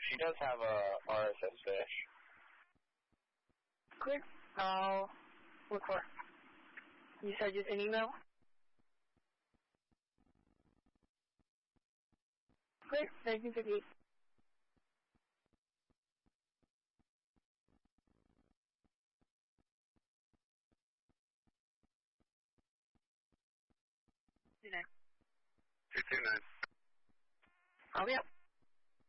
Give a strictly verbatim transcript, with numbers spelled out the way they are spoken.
she does have a R S S fish. Clear. I'll look for it. You said just an email? Clear. nineteen fifty-eight. two two nine. I'll be up.